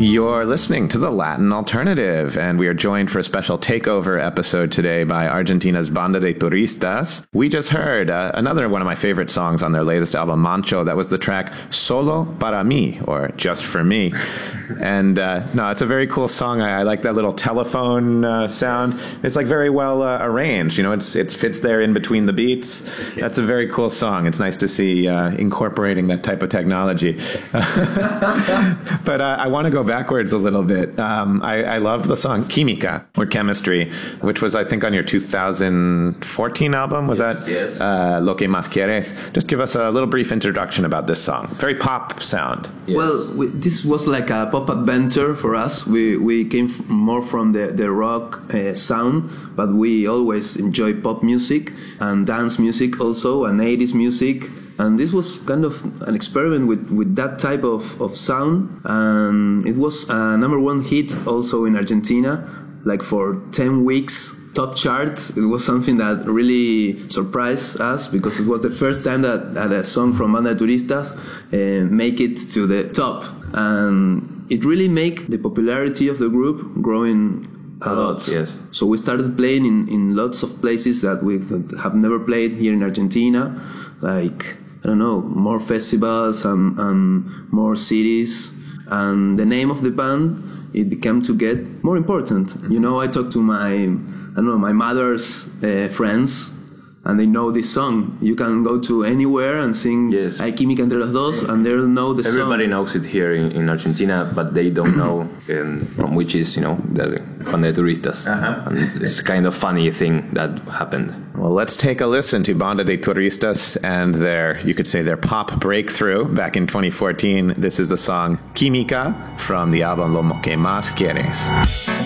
You're listening to The Latin Alternative, and we are joined for a special takeover episode today by Argentina's Banda de Turistas. We just heard another one of my favorite songs on their latest album, Mancho. That was the track Solo Para Mí, or Just For Me. And no, it's a very cool song. I like that little telephone sound. It's like very well arranged. You know, it fits there in between the beats. That's a very cool song. It's nice to see incorporating that type of technology. But I want to go backwards a little bit. I loved the song Química, or Chemistry, which was, I think, on your 2014 album. Was that? Yes. Lo que más quieres. Just give us a little brief introduction about this song. Very pop sound. Yes. Well, this was like a pop adventure for us. We came more from the rock sound, but we always enjoy pop music and dance music also, and 80s music. And this was kind of an experiment with that type of sound. And it was a #1 hit also in Argentina, like for 10 weeks. Top charts. It was something that really surprised us because it was the first time that a song from Banda de Turistas make it to the top. And it really made the popularity of the group growing a lot. Yes. So we started playing in lots of places that we have never played here in Argentina, like, I don't know, more festivals and more cities. And the name of the band, it began to get more important. Mm-hmm. You know, I talked to my mother's friends, and they know this song. You can go to anywhere and sing Hay Química Entre Los Dos, and they'll know the Everybody song. knows it here in Argentina, but they don't know from which is, the Banda de Turistas. Uh-huh. And it's kind of funny thing that happened. Well, let's take a listen to Banda de Turistas and their pop breakthrough back in 2014. This is the song Química from the album Lo que más quieres.